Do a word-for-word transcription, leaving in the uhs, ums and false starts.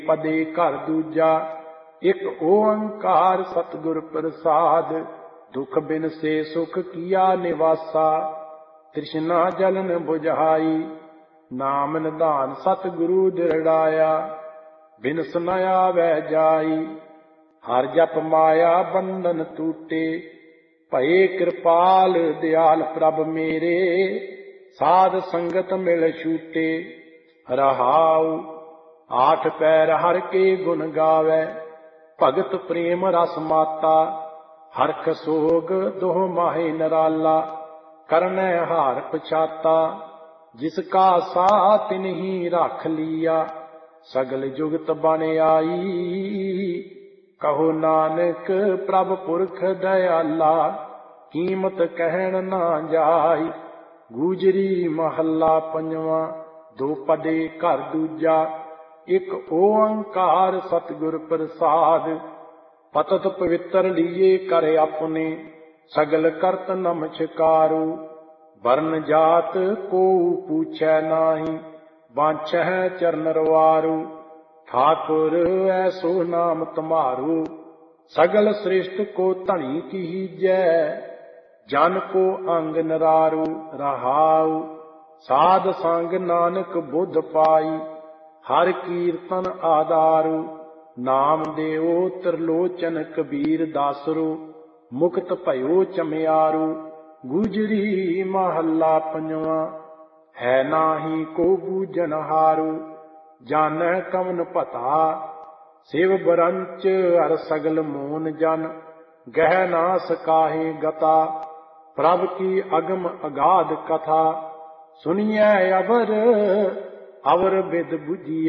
पदे घर दूजा एक ओंकार सतगुर प्रसाद दुख बिन से सुख किया निवासा तृष्णा जलन बुझाई नाम निधान सतगुरु दृढ़ाया बिन सुनाया वह जाई हर जप माया बंधन टूटे भये कृपाल दयाल प्रभ मेरे साध संगत मिल छूटे रहाऊ आठ पैर हर के गुण गावे भगत प्रेम रस माता हरख सोग दोह माहे नराला करने हार पछाता जिसका सा तिन ही रख लिया सगल जुगत बन आई कहो नानक प्रभ पुरख दयाला कीमत कहन ना जाई गुजरी महला पंजवा दो पदे घर दूजा एक ओंकार सतगुर प्रसाद पतत पवित्र लिए करे अपने सगल करत नमस्कारो वर्ण जात को पूछै नाही बांछै चरण रवारो ठाकुर ऐसो नाम तुम्हारो सगल श्रेष्ठ को धनी कीजै जन को अंग नरारो रहाऊ साध संग नानक बुध पाई हर कीर्तन आधारो नाम देओ त्रिलोचन कबीर दासरो मुक्त भयो चमियारो गुजरी महला पंजवा है नाही को बूझन हारो जानै कवन पता शिव बरंच हर सगल मोन जन गह ना सकाहे गता प्रभ की अगम अगाध कथा सुनिए अवर अवर बिद बुझिए